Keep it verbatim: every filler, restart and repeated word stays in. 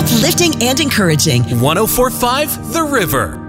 uplifting and encouraging. one oh four point five The River.